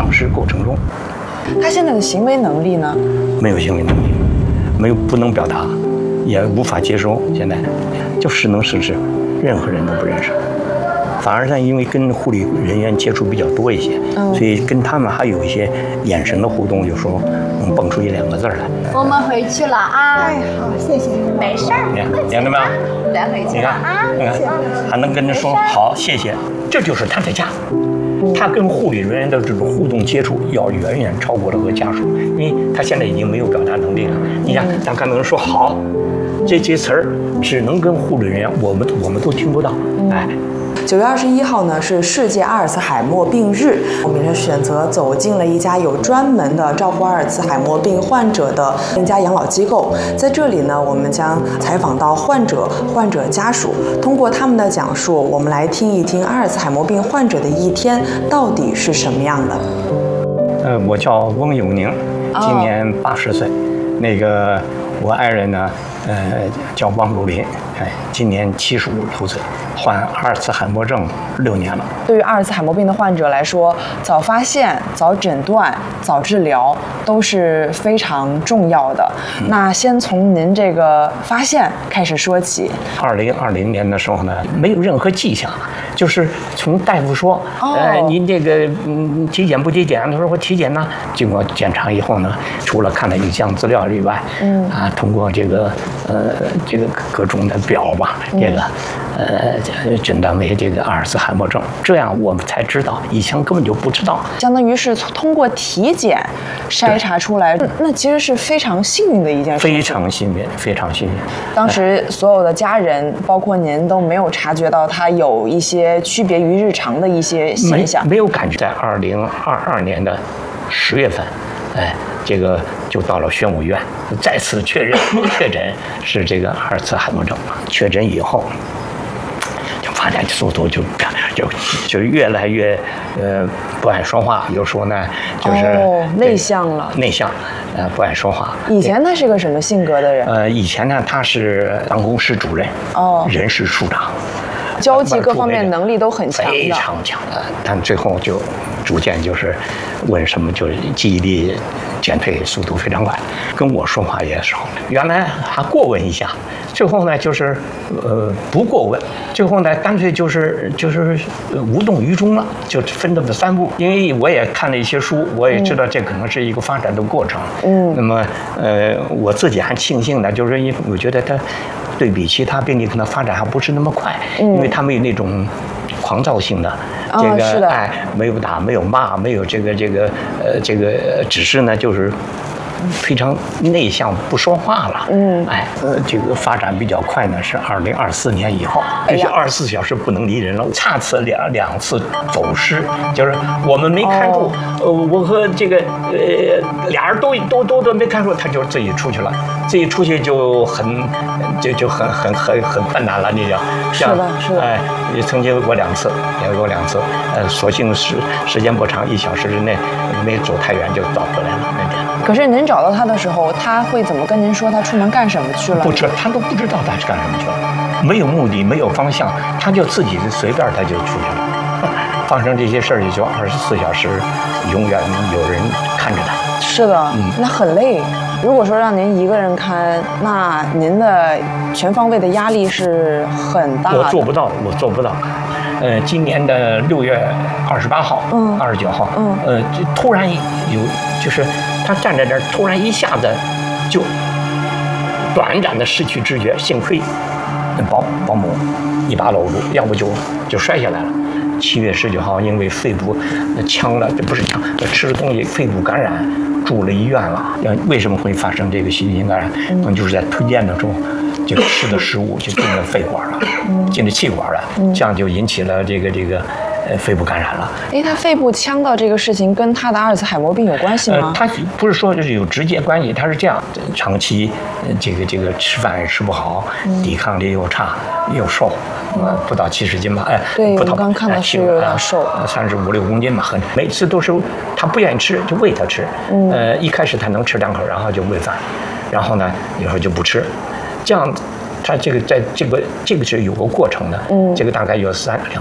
丧失过程中。 他现在的行为能力呢？ 没有行为能力，不能表达，也无法接收，现在就失能失智，任何人都不认识。反而呢，因为跟护理人员接触比较多一些，所以跟他们还有一些眼神的互动，有时候能蹦出1、2个字来。 我们回去了啊！ 哎，好，谢谢。 没事儿， 看到没有？ 咱回去你看， 了啊！ 你看，还能跟人说好，谢谢，这就是他的家。他跟护理人员的这种互动接触要远远超过了和家属，因为他现在已经没有表达能力了。你看，咱看到人说好，这些词儿只能跟护理人员，我们都听不到，哎。 9月21号呢是世界阿尔茨海默病日，我们也选择走进了一家有专门的照顾阿尔茨海默病患者的一家养老机构。在这里呢，我们将采访到患者家属，通过他们的讲述，我们来听一听阿尔茨海默病患者的一天到底是什么样的。 我叫翁永宁，今年80岁。那个我爱人呢，叫汪如林，今年75周岁，患阿尔茨海默症6年了。 对于阿尔茨海默病的患者来说，早发现、早诊断、早治疗都是非常重要的。那先从您这个发现开始说起。 2020年的时候呢，没有任何迹象，就是从大夫说，您这个体检不体检？他说我体检呢。经过检查以后呢，除了看了影像资料以外，通过这个各种的表吧，诊断为这个阿尔茨海默症。这样我们才知道，以前根本就不知道。 相当于是通过体检筛查出来，那其实是非常幸运的一件事。 非常幸运，非常幸运。 当时所有的家人，包括您，都没有察觉到他有一些区别于日常的一些现象， 没有感觉。在2022年的10月份，这个就到了宣武医院，再次确诊是这个阿尔茨海默症。确诊以后，就发展速度就越来越不爱说话，有时候呢就是内向了。 内向，不爱说话。 以前他是个什么性格的人？ 以前呢他是办公室主任，人事处长。 交际各方面能力都很强的， 非常强的，但最后就逐渐就是问什么就记忆力减退速度非常快，跟我说话也少。原来还过问一下，最后呢就是不过问，最后呢干脆就是无动于衷了，就分这么3步。因为我也看了一些书，我也知道这可能是一个发展的过程。那么我自己还庆幸的，就是因为我觉得他对比其他病例可能发展还不是那么快，因为他没有那种狂躁性的，没有打，没有骂，没有这个，只是呢就是非常内向，不说话了。这个发展比较快呢，是2024年以后，这是24小时不能离人了。差次两次走失，就是我们没看住，我和这个俩人都没看住，他就自己出去了，自己出去就很困难了，你讲。 是的。 也曾经有过2次，所幸时间不长，1小时之内没走太远就找回来了那边。 可是您找到他的时候，他会怎么跟您说他出门干什么去了？ 不知道，他都不知道他是干什么去了，没有目的，没有方向，他就自己随便他就出去了。发生这些事儿也就24小时，永远有人看着他。 是的，那很累。如果说让您一个人看，那您的全方位的压力是很大的。 我做不到。今年的6月28号、29号，就突然就是他站在这儿，突然一下子就短暂的失去知觉，幸亏保姆一把搂住，要不就摔下来了。7月19号，因为肺部呛了，这不是呛，吃的东西肺部感染，住了医院了。为什么会发生这个细菌性感染？就是在吞咽的时候，这个吃的食物就进了肺管了，进了气管了，这样就引起了这个肺部感染了。 他肺部呛到这个事情跟他的阿尔茨海默病有关系吗？ 他不是说就是有直接关系，他是这样，长期这个吃饭也吃不好，抵抗力又差，又瘦，不到70斤吧， 对， 不到， 我刚看到是有点瘦 ，35、6公斤吧，每次都是他不愿意吃，就喂他吃，一开始他能吃2口，然后就喂饭，然后呢有时候就不吃，这样。他这个在这个是有个过程的，这个大概有2、